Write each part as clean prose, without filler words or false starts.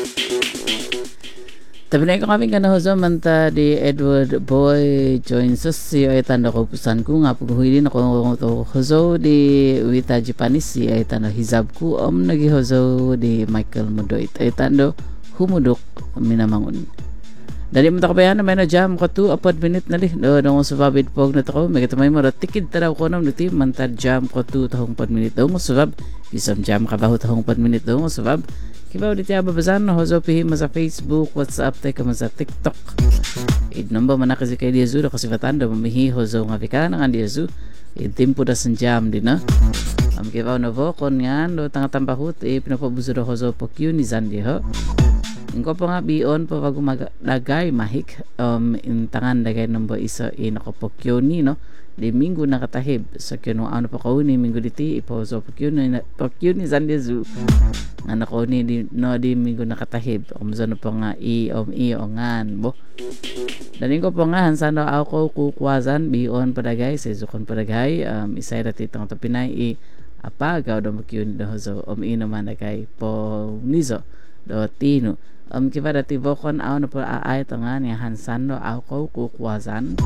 Tapi na ko kami kanahozo manta di Edward Boy joins us si ay tanda ko pusan ko nga paghuhili na ko to hozo di Wita Japanese si ay tanda hizab ko nagihozo di Michael Mudoit ay tanda humudok minamangon. Dali mo takabayan na may na jam ko 2 minute na li do dong subabid pog na to may katamay mo tikid taraw ko nam nuti manta jam ko 2 tahong 4 minute dong subab isam jam ka ba tahong 4 minute dong subab kibaw di tiya babazan no hozo pihi mo sa Facebook, WhatsApp, tayo mo sa TikTok. Idnomba man na kasi kay Diazu da kasi fatanda mamihi hozo nga vika na nga Diazu. Timpo da sanjam din na. Kibaw na vo kon ngan do tanga tambahut pinapabuzo da hozo pokyu ni Zandi ho. Ingko pa nga bion pa pag umagagay mahik in tangan dagay number isa nakapokyo ni no. Di minggu nakatahib sa kuno ano pa ko ni minggu diti ipozo pokyo ni Zandi Zu. Anak ko ni di minggu nakatahib umzano pa nga ngan bo daling ko pa nga hansano ako kukwazan bion padagay sezukon padagay isay dati tang tapinay apagaw do makyun do so naman dagay po nizo do tino kiba dati bokon na pa aay tangan ya hansano ako kukwazan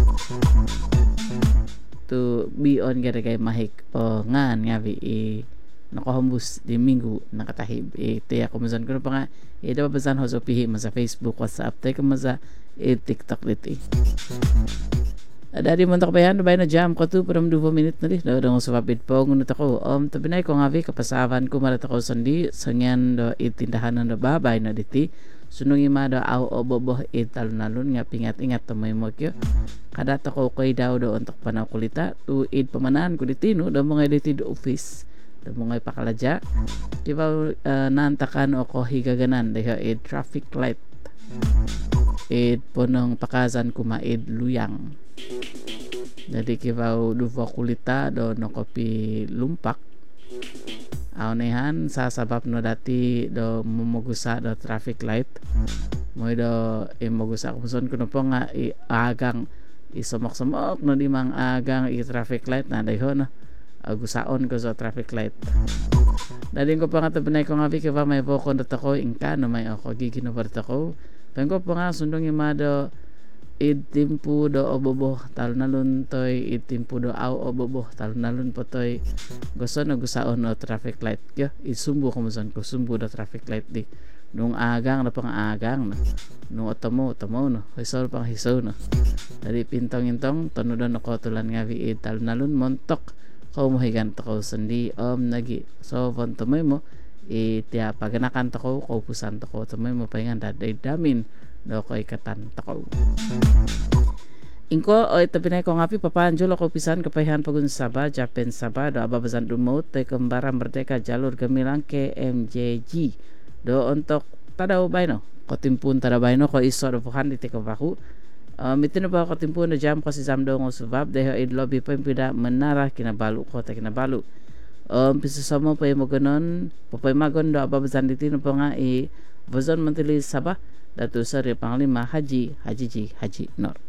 to bion gadagay mahik o ngan nga nakahambus di minggu nakatahib tiya kumazan ko pa nga dababasan hozo pihi sa Facebook, WhatsApp tayo sa TikTok diti dari mo takabayan bay na jam ko 2 from 2 minute na di do subabid po ngunit ako tabinay ko nga kapasavan ko marat ako sandi sangyan do itindahan na babay na diti sunong ima do aw oboboh talunalun nga pingat-ingat tamay mo kyo kada ko koy daw do untuk panaw kulita to pamanan ko diti no do mga diti do office mga ipakaladya di ba nantakan o ko higaganan dahil traffic light punong pakazan kumaid luyang jadi kibaw duwa kulita do no kopi lumpak awnehan sa sabab no dati do mumugusa do traffic light mo do imugusa kuson kuno po nga agang isomok-somok no di mang agang traffic light na dahil no gusaon ko sa traffic light daling ko pa nga tabinay ko nga kiba may bokon data ko ingka no may ako giginubar ko pang ko pa nga sundong imado itimpu do obobo talunalun toy itimpu do aw obobo talunalun po toy gusto na gusaon no traffic light kyo isumbo ko masan ko sumbo do traffic light di nung agang na pang agang no nung otamo no hisaw pang hisaw no dali pintong-intong tanudan ako tulan nga talunalun montok kumuhigan ko sandi nagi so tumay mo tiya paganakan ko pusan ko tumay mo pahingan daday damin do ko ikatan ko ingko tapinay ko ngapi papanjol ako pisan kapahihan pagun saba Japan saba do ababazan dumot tay kembara merdeka jalur gamilang KMJG do untuk tadaw bay no ko timpun tadaw bay no ko iso do puhan diti ko baku mitin na ba ako timpo na jam kasi samdo ng subab dahil lobby pa yung pida manara kinabalu ko ta kinabalu pisa sa mo pa yung maganon papaymagon do ababazan dito na pa nga bazon mantili saba datu sa panglima Haji Nor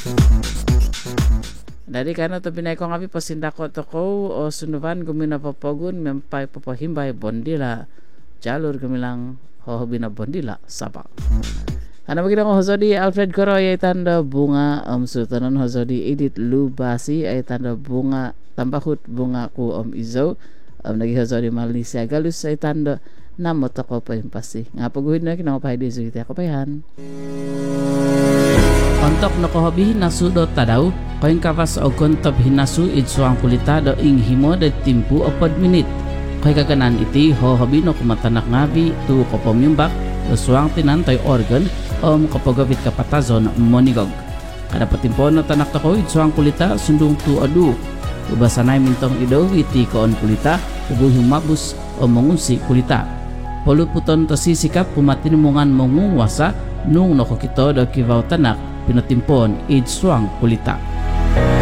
dari kana to pinay ko nga pasinda ko to ko o sunuban gumina papogun mempay papahimbay bondila jalur gamilang hohobi na bondila saba ano magiging hozo di Alfred Coroy ay tanda bunga sutanon hozo di Edith Lubasi ay tanda bunga tambahut bunga ku izo nagi hozo di Malaysia galus ay tanda namot ako pa yung pasi nga paguhin na kinakapahay di sugiti ako payahan kontok na kohobi nasudo tadaw koyung kapas o kontob hinasu idsuang kulita do ing himo de timpu o pod minute koy kaganan iti hohobi no kumatanak ngabi tu kopomyumbak suang tinantoy organ kapagawit kapatazon monigog kada patimpo no tanak ko idsuang kulita sundung tu adu ubasanay mintong ido iti koon kulita ubuh humabus o mongunsi kulita poluputon to sisikap pumatinumungan mongunwasa nung nakokito do kivaw tanak pinatimpon idsuang kulita